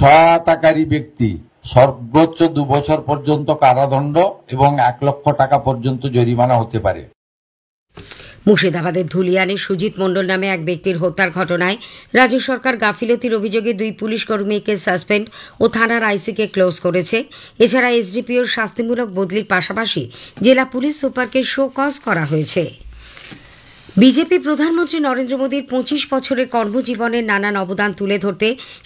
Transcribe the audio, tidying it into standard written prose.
সহায়তাকারী ব্যক্তি সর্বোচ্চ 2 বছর পর্যন্ত কারাদণ্ড এবং 1 লক্ষ টাকা পর্যন্ত জরিমানা হতে পারে। মুর্শিদাবাদের ধুলিয়ানে সুজিত মণ্ডল নামে এক ব্যক্তির হত্যার ঘটনায় রাজ্য সরকার গাফিলতির অভিযোগে 2 পুলিশ কর্মীকে সাসপেন্ড ও থানার আইসিকে ক্লোজ করেছে। এছাড়া এসডিপিওর শাস্তিমূলক বদলির পাশাপাশি জেলা পুলিশ সুপারকে শো কজ করা হয়েছে। বিজেপি প্রধানমন্ত্রী নরেন্দ্র মোদীর 25 বছরের কর্মজীবনের নানান অবদান তুলে ধরতে